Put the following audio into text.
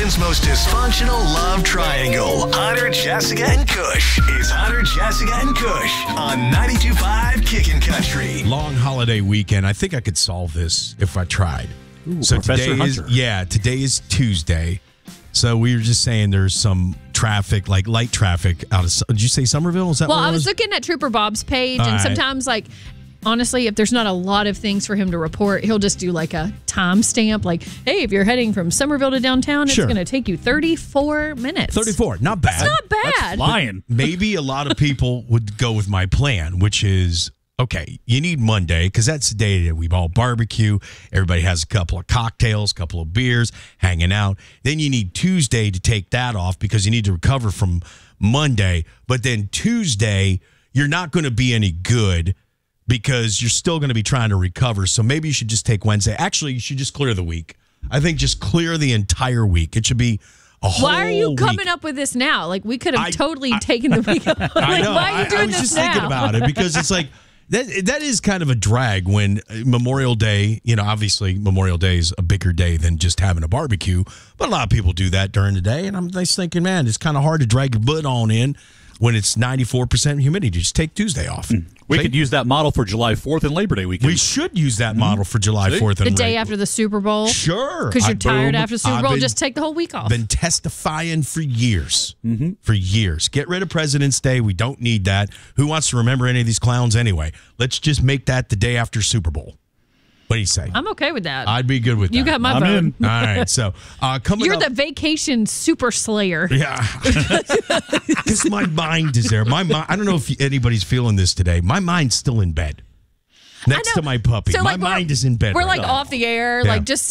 Houston's most dysfunctional love triangle. Hunter, Jessica, and Kush is Hunter, Jessica, and Kush on 92.5 Kickin' Country. Long holiday weekend. I think I could solve this if I tried. Ooh, so Professor today Hunter. today is Tuesday. So we were just saying there's some traffic, like light traffic out of. Did you say Somerville? Is that Well, where it I was looking at Trooper Bob's page, and sometimes, like, honestly, if there's not a lot of things for him to report, he'll just do like a timestamp, like, hey, if you're heading from Somerville to downtown, Sure. it's going to take you 34 minutes. 34, not bad. It's not bad. That's flying. Maybe a lot of people would go with my plan, which is, okay, you need Monday because that's the day that we all barbecue. Everybody has a couple of cocktails, a couple of beers, hanging out. Then you need Tuesday to take that off because you need to recover from Monday. But then Tuesday, you're not going to be any good because you're still going to be trying to recover. So maybe you should just take Wednesday. Actually, you should just clear the week. I think just clear the entire week. It should be a whole Why are you week. coming up with this now? Like, we could have totally taken the week off. Like, I know. why are you doing I was this just now? thinking about it because it's like that is kind of a drag when Memorial Day, obviously Memorial Day is a bigger day than just having a barbecue, but a lot of people do that during the day. And I'm just thinking, man, it's kind of hard to drag your butt on in when it's 94% humidity. Just take Tuesday off. We could use that model for July 4th and Labor Day weekend. We should use that model for July 4th. The and day Labor. after the Super Bowl? Sure. Because you're tired Boom. after the Super I've Bowl, been- just take the whole week off. Been testifying for years. For years. Get rid of President's Day. We don't need that. Who wants to remember any of these clowns anyway? Let's just make that the day after Super Bowl. What do you say? I'm okay with that. I'd be good with that. You got my I'm vote. in. All right. So coming You're up. the vacation super slayer. Yeah. Because my mind is there. My mind, I don't know if anybody's feeling this today. My mind's still in bed. Next to my puppy. So, my like, mind is in bed. We're right like now. off the air, Yeah. like just